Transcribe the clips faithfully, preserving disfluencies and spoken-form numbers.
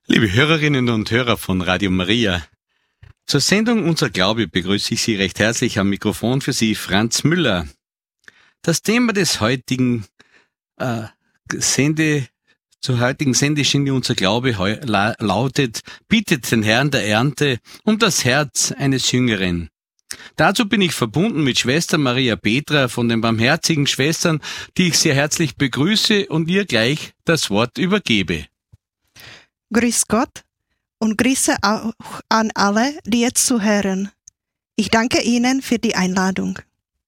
Liebe Hörerinnen und Hörer von Radio Maria, zur Sendung Unser Glaube begrüße ich Sie recht herzlich am Mikrofon für Sie, Franz Müller. Das Thema des heutigen äh, Sende, zur heutigen Sendestunde Unser Glaube heu, la, lautet, bittet den Herrn der Ernte um das Herz eines Jüngeren. Dazu bin ich verbunden mit Schwester Maria Petra von den Barmherzigen Schwestern, die ich sehr herzlich begrüße und ihr gleich das Wort übergebe. Grüß Gott und Grüße auch an alle, die jetzt zuhören. Ich danke Ihnen für die Einladung.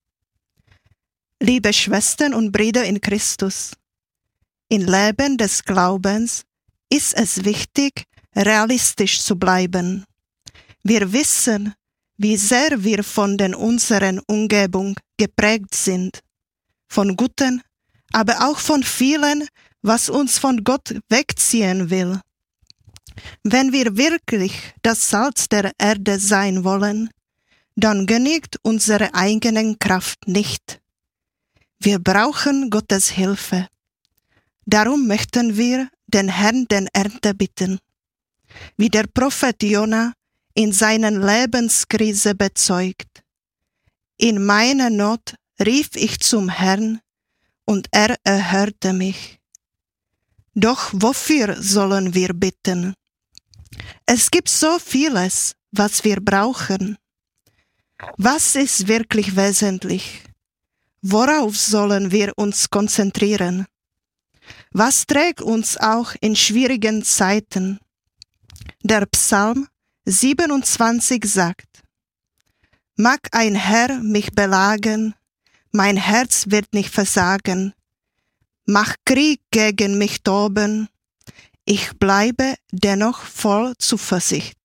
Liebe Schwestern und Brüder in Christus, im Leben des Glaubens ist es wichtig, realistisch zu bleiben. Wir wissen, wie sehr wir von der unseren Umgebung geprägt sind, von Guten, aber auch von vielen, was uns von Gott wegziehen will. Wenn wir wirklich das Salz der Erde sein wollen, dann genügt unsere eigene Kraft nicht. Wir brauchen Gottes Hilfe. Darum möchten wir den Herrn der Ernte bitten. Wie der Prophet Jona in seiner Lebenskrise bezeugt: In meiner Not rief ich zum Herrn, und er erhörte mich. Doch wofür sollen wir bitten? Es gibt so vieles, was wir brauchen. Was ist wirklich wesentlich? Worauf sollen wir uns konzentrieren? Was trägt uns auch in schwierigen Zeiten? Der Psalm siebenundzwanzig sagt: Mag ein Herr mich belagen, mein Herz wird nicht versagen. Mag Krieg gegen mich toben, ich bleibe dennoch voll Zuversicht.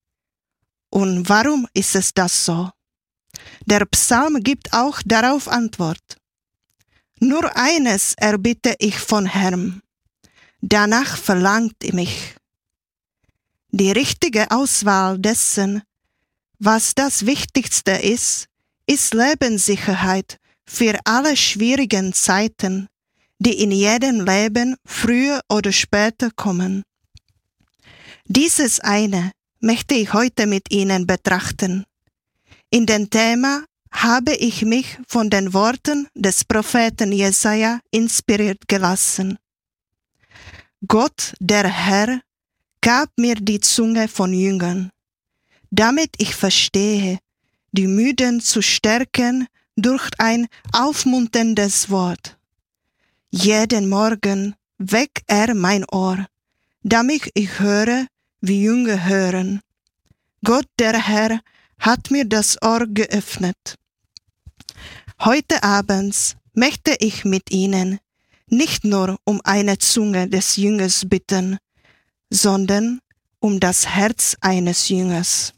Und warum ist es das so? Der Psalm gibt auch darauf Antwort. Nur eines erbitte ich von Herrn, danach verlangt mich. Die richtige Auswahl dessen, was das Wichtigste ist, ist Lebenssicherheit für alle schwierigen Zeiten, die in jedem Leben früher oder später kommen. Dieses eine möchte ich heute mit Ihnen betrachten. In dem Thema habe ich mich von den Worten des Propheten Jesaja inspiriert gelassen. Gott, der Herr, gab mir die Zunge von Jüngern, damit ich verstehe, die Müden zu stärken durch ein aufmunterndes Wort. Jeden Morgen weckt er mein Ohr, damit ich höre, wie Jünger hören. Gott, der Herr, hat mir das Ohr geöffnet. Heute abends möchte ich mit Ihnen nicht nur um eine Zunge des Jüngers bitten, sondern um das Herz eines Jüngers.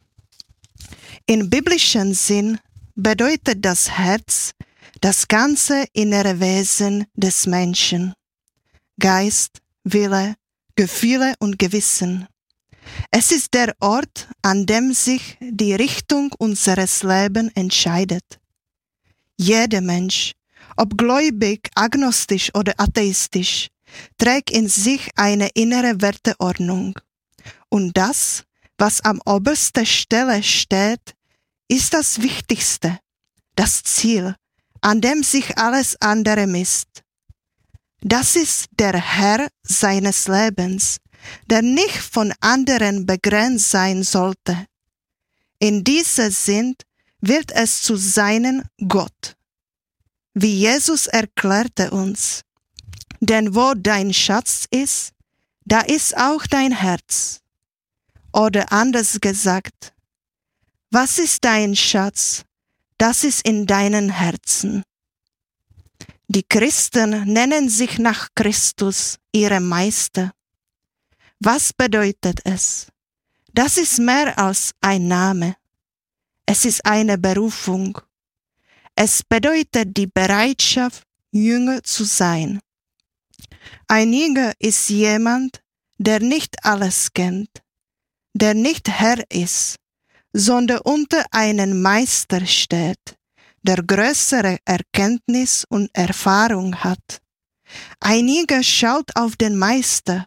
In biblischem Sinn bedeutet das Herz das ganze innere Wesen des Menschen: Geist, Wille, Gefühle und Gewissen. Es ist der Ort, an dem sich die Richtung unseres Lebens entscheidet. Jeder Mensch, ob gläubig, agnostisch oder atheistisch, trägt in sich eine innere Werteordnung. Und das, was am oberster Stelle steht, ist das Wichtigste, das Ziel, an dem sich alles andere misst. Das ist der Herr seines Lebens, der nicht von anderen begrenzt sein sollte. In diesem Sinn wird es zu seinem Gott. Wie Jesus erklärte uns: Denn wo dein Schatz ist, da ist auch dein Herz. Oder anders gesagt: Was ist dein Schatz? Das ist in deinen Herzen. Die Christen nennen sich nach Christus ihrem Meister. Was bedeutet es? Das ist mehr als ein Name. Es ist eine Berufung. Es bedeutet die Bereitschaft, Jünger zu sein. Ein Jünger ist jemand, der nicht alles kennt, der nicht Herr ist, sondern unter einem Meister steht, der größere Erkenntnis und Erfahrung hat. Ein Jünger schaut auf den Meister,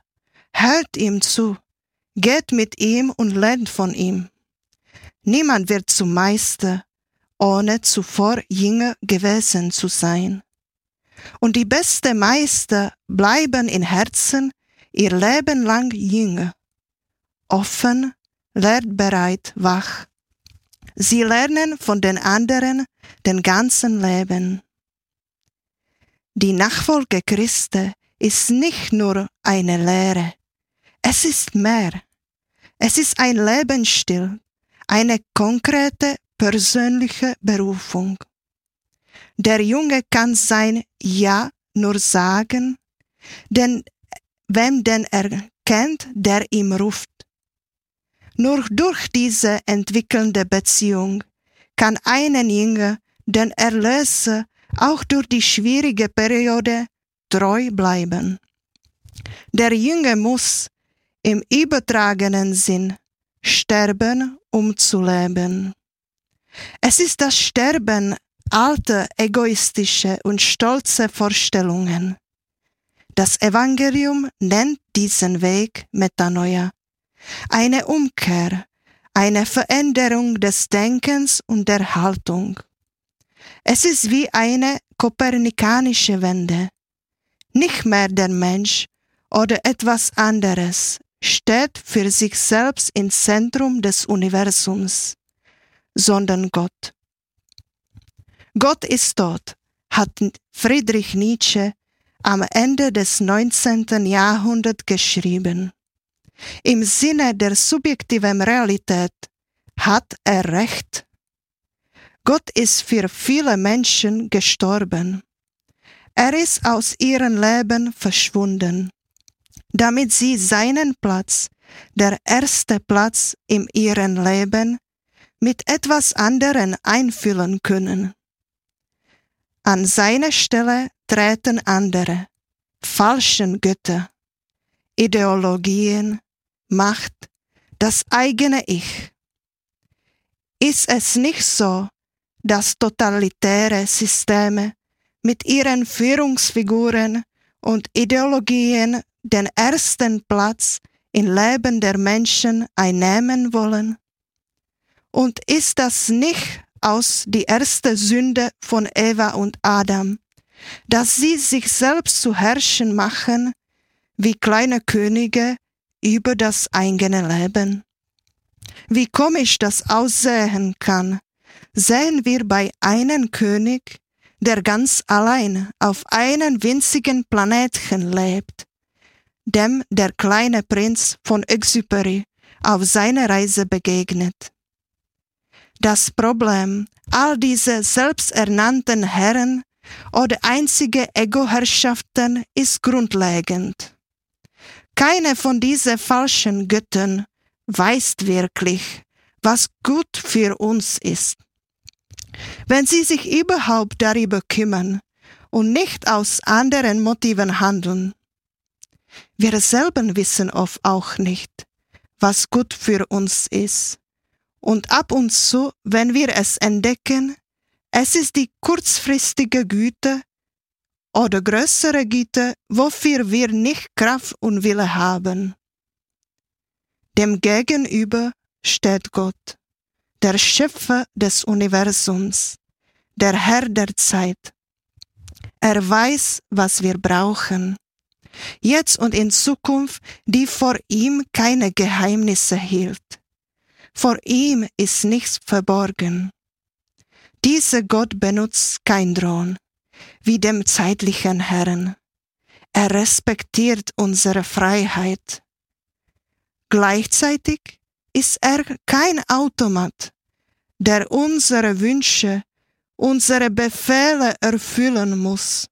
hört ihm zu, geht mit ihm und lernt von ihm. Niemand wird zum Meister, ohne zuvor Jünger gewesen zu sein. Und die besten Meister bleiben in Herzen ihr Leben lang Jünger, offen, lernbereit, wach. Sie lernen von den anderen den ganzen Leben. Die Nachfolge Christi ist nicht nur eine Lehre, es ist mehr. Es ist ein Lebensstil, eine konkrete persönliche Berufung. Der Junge kann sein Ja nur sagen, denn wem denn er kennt, der ihm ruft. Nur durch diese entwickelnde Beziehung kann einen Jünger den Erlöser auch durch die schwierige Periode treu bleiben. Der Jünger muss im übertragenen Sinn sterben, um zu leben. Es ist das Sterben alter, egoistische und stolze Vorstellungen. Das Evangelium nennt diesen Weg Metanoia, eine Umkehr, eine Veränderung des Denkens und der Haltung. Es ist wie eine kopernikanische Wende. Nicht mehr der Mensch oder etwas anderes steht für sich selbst im Zentrum des Universums, sondern Gott. Gott ist tot, hat Friedrich Nietzsche am Ende des neunzehnten Jahrhunderts geschrieben. Im Sinne der subjektiven Realität hat er recht. Gott ist für viele Menschen gestorben. Er ist aus ihrem Leben verschwunden, damit sie seinen Platz, der erste Platz in ihrem Leben, mit etwas anderem einfüllen können. An seine Stelle treten andere, falschen Götter, Ideologien, Macht, das eigene Ich. Ist es nicht so, dass totalitäre Systeme mit ihren Führungsfiguren und Ideologien den ersten Platz im Leben der Menschen einnehmen wollen? Und ist das nicht aus die erste Sünde von Eva und Adam, dass sie sich selbst zu herrschen machen, wie kleine Könige über das eigene Leben? Wie komisch das aussehen kann, sehen wir bei einem König, der ganz allein auf einem winzigen Planeten lebt, dem der kleine Prinz von Exupéry auf seiner Reise begegnet. Das Problem all diese selbsternannten Herren oder einzige Ego-Herrschaften ist grundlegend. Keine von diesen falschen Göttern weiß wirklich, was gut für uns ist. Wenn sie sich überhaupt darüber kümmern und nicht aus anderen Motiven handeln. Wir selber wissen oft auch nicht, was gut für uns ist. Und ab und zu, wenn wir es entdecken, es ist die kurzfristige Güte oder größere Güte, wofür wir nicht Kraft und Wille haben. Dem gegenüber steht Gott, der Schöpfer des Universums, der Herr der Zeit. Er weiß, was wir brauchen, jetzt und in Zukunft, die vor ihm keine Geheimnisse hielt. Vor ihm ist nichts verborgen. Dieser Gott benutzt kein Drohn, wie dem zeitlichen Herrn. Er respektiert unsere Freiheit. Gleichzeitig ist er kein Automat, der unsere Wünsche, unsere Befehle erfüllen muss.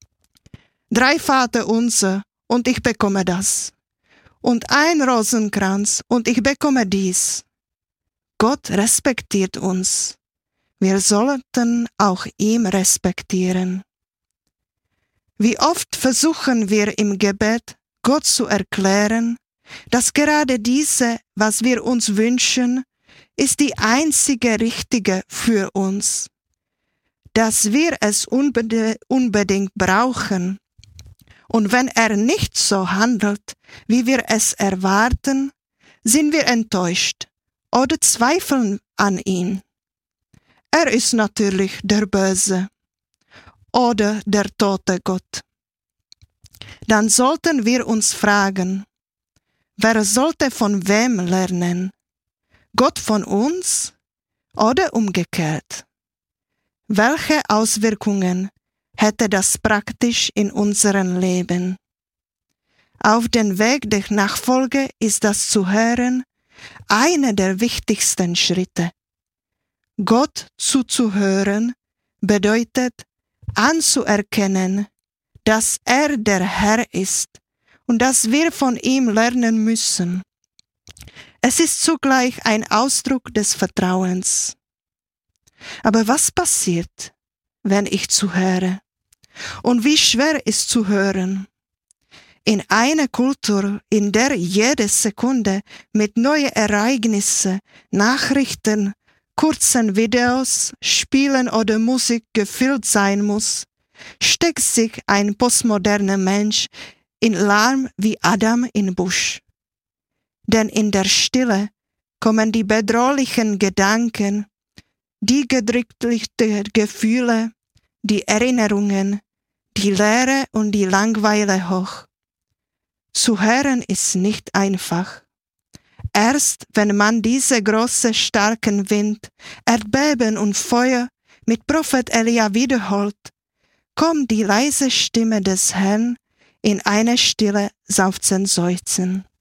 Drei Vaterunser und ich bekomme das. Und ein Rosenkranz und ich bekomme dies. Gott respektiert uns. Wir sollten auch ihn respektieren. Wie oft versuchen wir im Gebet, Gott zu erklären, dass gerade diese, was wir uns wünschen, ist die einzige richtige für uns. Dass wir es unbedingt brauchen Und wenn er nicht so handelt, wie wir es erwarten, sind wir enttäuscht oder zweifeln an ihn. Er ist natürlich der Böse oder der tote Gott. Dann sollten wir uns fragen, wer sollte von wem lernen? Gott von uns oder umgekehrt? Welche Auswirkungen hätte das praktisch in unserem Leben? Auf dem Weg der Nachfolge ist das Zuhören einer der wichtigsten Schritte. Gott zuzuhören bedeutet anzuerkennen, dass er der Herr ist und dass wir von ihm lernen müssen. Es ist zugleich ein Ausdruck des Vertrauens. Aber was passiert, wenn ich zuhöre? Und wie schwer ist zu hören? In einer Kultur, in der jede Sekunde mit neuen Ereignissen, Nachrichten, kurzen Videos, Spielen oder Musik gefüllt sein muss, steckt sich ein postmoderner Mensch in Lärm wie Adam in Busch. Denn in der Stille kommen die bedrohlichen Gedanken, die gedrückten Gefühle, die Erinnerungen, die Leere und die Langeweile hoch. Zu hören ist nicht einfach. Erst wenn man diese großen starken Wind, Erdbeben und Feuer mit Prophet Elia wiederholt, kommt die leise Stimme des Herrn in eine stille, seufzen Seufzen.